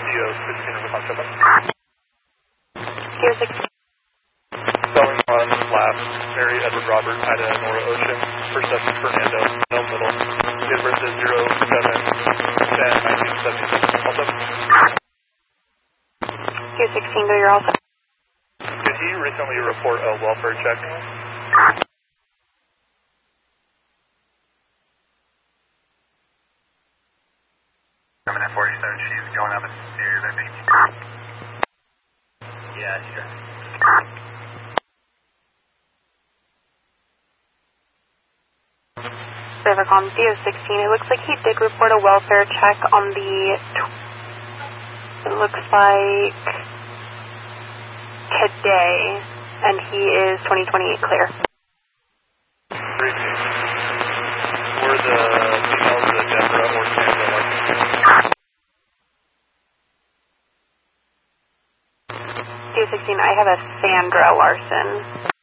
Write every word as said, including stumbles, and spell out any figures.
Dio sixteen over five seven. Dio sixteen. Going on last, Mary Edward Robert, Ida Nora Ocean, Persephone Fernando, Mel Middle, date of birth is zero seven ten nineteen seventy-six. Also, Dio sixteen, go, you're all set. did he recently report a welfare check? Coming at forty-seven, she's going up in the area of beach. Yeah, sure. Rivercom Dio sixteen, it looks like he did report a welfare check on the, it looks like today, and he is twenty twenty-eight clear. Great. Were the females the Deborah or Sandra Larson? Dio sixteen, I have a Sandra Larson.